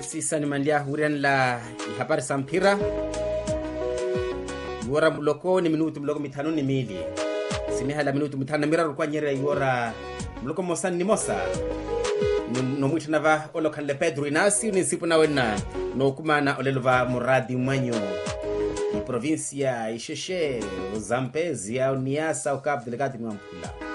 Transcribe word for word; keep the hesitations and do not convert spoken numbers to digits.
sisa ni mandia hurian la habari sampira yora mloko ni minutu mloko mitano ni mili simiha la minutu mitano mira kwa nyere yora mloko mosan ni mosa no mwita nava olo kan le Pedro Inasi ni sipu na wena no kumana olelova muradi mwanyo ni provincia Isheshe Zambezi au Niassa au Cabo Delgado Mwampula